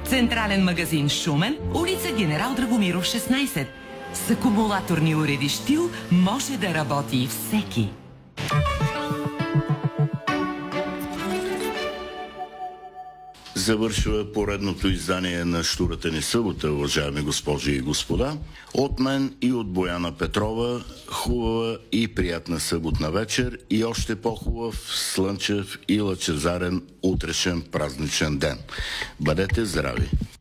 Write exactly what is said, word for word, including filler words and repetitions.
Централен магазин Шумен, улица Генерал Драгомиров шестнайсет. С акумулаторни уреди Штил може да работи всеки. Завършва поредното издание на Щурата ни събота, уважаеми госпожи и господа. От мен и от Бояна Петрова хубава и приятна съботна вечер и още по-хубав, слънчев и лъчезарен утрешен празничен ден. Бъдете здрави!